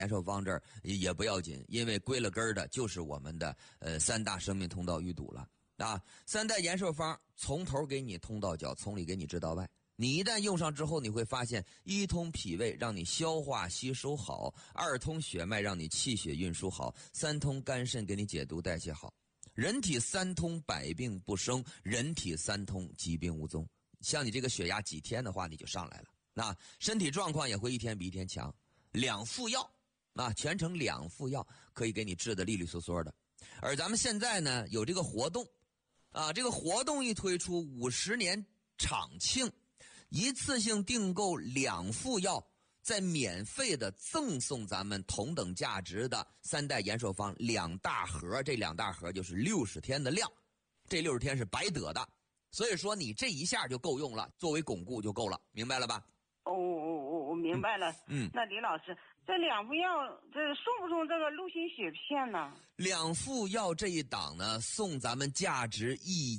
延寿方这儿也不要紧，因为归了根儿的就是我们的3大生命通道淤堵了啊。3代延寿方从头给你通到脚，从里给你治到外。你一旦用上之后，你会发现一通脾胃让你消化吸收好，2通血脉让你气血运输好，3通肝肾给你解毒代谢好。人体3通百病不生，人体3通疾病无踪。像你这个血压几天的话你就上来了，那身体状况也会一天比一天强。2副药啊，全程2副药可以给你治得利利索索的。而咱们现在呢有这个活动啊，这个活动一推出50年场庆，一次性订购2副药，再免费的赠送咱们同等价值的3代延寿方2大盒，这2大盒就是60天的量，这60天是白得的，所以说你这一下就够用了，作为巩固就够了，明白了吧？ 我明白了。那李老师，这2副药这送不送这个鹿心血片呢 ？2副药这一档呢，送咱们价值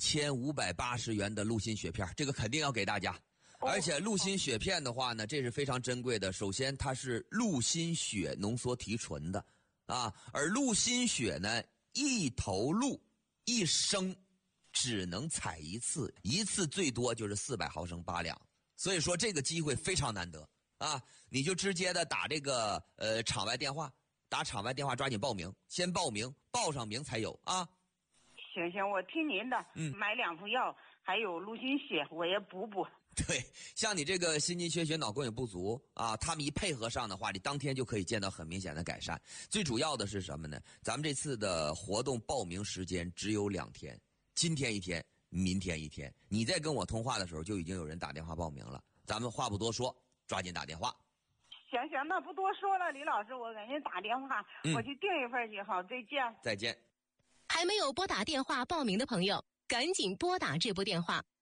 1580元的鹿心血片，这个肯定要给大家。而且鹿心血片的话呢，这是非常珍贵的。首先它是鹿心血浓缩提纯的啊，而鹿心血呢，一头鹿一升只能采一次，一次最多就是400毫升8两，所以说这个机会非常难得啊！你就直接的打这个场外电话，打场外电话抓紧报名，先报名，报上名才有啊。 行，我听您的。买2副药，还有鹿心血，我也补。 对，像你这个心肌缺血、脑供血不足啊，他们一配合上的话，你当天就可以见到很明显的改善。最主要的是什么呢？咱们这次的活动报名时间只有2天，今天1天，明天1天。你在跟我通话的时候，就已经有人打电话报名了。咱们话不多说，抓紧打电话。 行，那不多说了，李老师，我给您打电话，我去订一份去。好，再见。 再见。 还没有拨打电话报名的朋友，赶紧拨打这部电话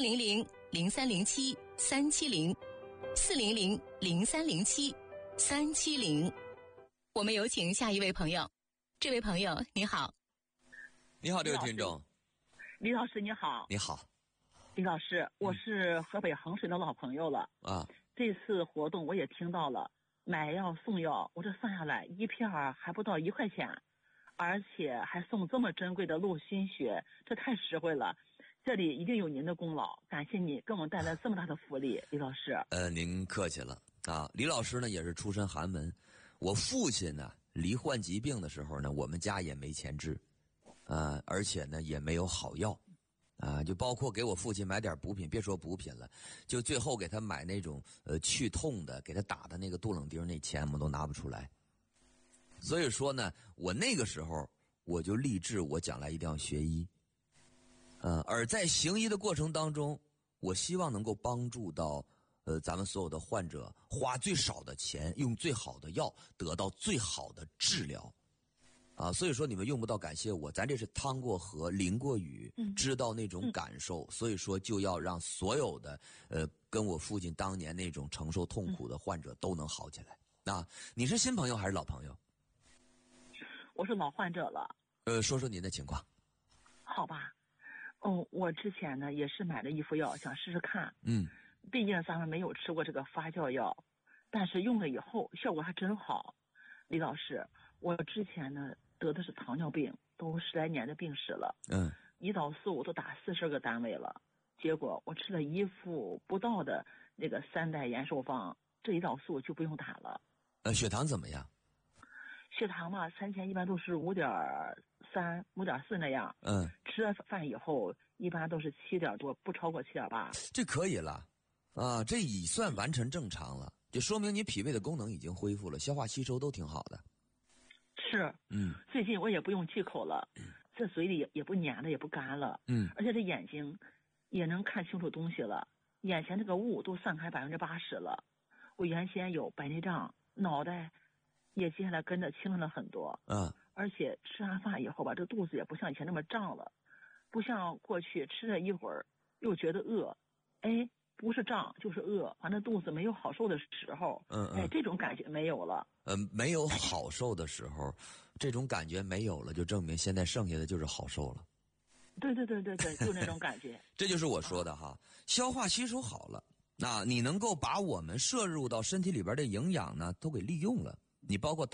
400-0307-370，400-0307-370。我们有请下一位朋友。这位朋友你好。 你好，这位听众。 李老师你好。 你好。 李老师，我是河北衡水的老朋友了啊。这次活动我也听到了，买药送药，我这算下来1片还不到1块钱，而且还送这么珍贵的鹿心血，这太实惠了。这里一定有您的功劳，感谢你给我们带来这么大的福利，李老师。 您客气了啊。李老师呢也是出身寒门，我父亲呢罹患疾病的时候呢，我们家也没钱治，而且呢也没有好药，就包括给我父亲买点补品，别说补品了，就最后给他买那种去痛的，给他打的那个杜冷丁，那钱我们都拿不出来。所以说呢，我那个时候我就立志，我将来一定要学医。而在行医的过程当中，我希望能够帮助到咱们所有的患者花最少的钱，用最好的药得到最好的治疗。所以说你们用不到感谢我，咱这是趟过河淋过雨，知道那种感受，所以说就要让所有的跟我父亲当年那种承受痛苦的患者都能好起来。你是新朋友还是老朋友？ 我是老患者了。 说说您的情况。 好吧。我之前呢也是买了1副药，想试试看。毕竟咱们没有吃过这个发酵药，但是用了以后效果还真好。李老师，我之前呢得的是糖尿病，都10来年的病史了。胰岛素都打40个单位了，结果我吃了1副不到的那个3代延寿方，这胰岛素就不用打了。 血糖怎么样？ 血糖嘛，3前一般都是5.3、5.4那样。吃了饭以后一般都是7点多，不超过7.8。 这可以了啊，这已算完全正常了，就说明你脾胃的功能已经恢复了，消化吸收都挺好的。 是。最近我也不用忌口了，这嘴里也不黏了，也不干了。而且这眼睛也能看清楚东西了，眼前这个雾都散开80%了。我原先有白内障，脑袋也接下来跟着轻了很多。而且吃完饭以后吧，这肚子也不像以前那么胀了，不像过去吃了一会儿又觉得饿，不是胀就是饿，反正肚子没有好受的时候。这种感觉没有了。 没有好受的时候，这种感觉没有了，就证明现在剩下的就是好受了。 对，就那种感觉。 这就是我说的哈，消化吸收好了，那你能够把我们摄入到身体里边的营养呢都给利用了，你包括